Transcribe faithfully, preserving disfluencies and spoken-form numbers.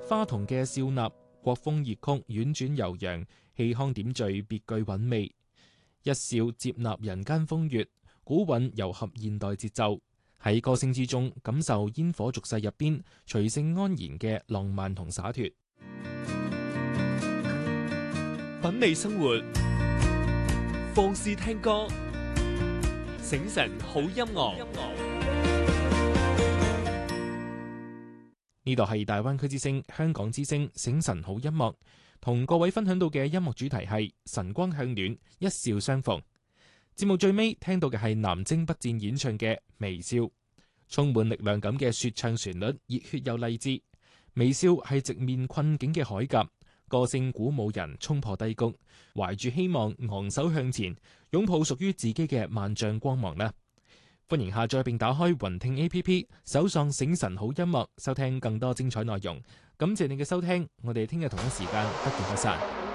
花童嘅笑納，國風熱曲婉轉悠揚，氣腔點綴別具韻味。一笑接納人間風月，古韻糅合現代節奏，喺歌聲之中感受煙火俗世入邊隨性安然嘅浪漫同灑脫。 品味生活，放肆聽歌，醒神好音樂。 呢度係大灣區之聲、香港之聲醒神好音樂，同各位分享到嘅音樂主題係晨光向暖，一笑相逢。節目最尾聽到嘅係南征北戰演唱嘅微笑，充滿力量感嘅說唱旋律，熱血又勵志。微笑係直面困境嘅鎧甲，歌聲鼓舞人衝破低谷，懷住希望昂首向前，擁抱屬於自己嘅萬丈光芒啦！歡迎下載並打開雲聽 A P P， 搜索醒神好音樂，收聽更多精彩內容。感謝你嘅收聽，我哋聽日同一時間不見不散。